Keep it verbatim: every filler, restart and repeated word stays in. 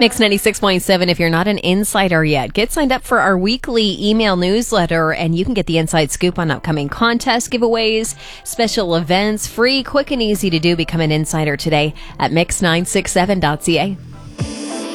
Mix ninety-six point seven, if you're not an insider yet, get signed up for our weekly email newsletter and you can get the inside scoop on upcoming contests, giveaways, special events, free, quick and easy to do. Become an insider today at mix nine six seven dot c a.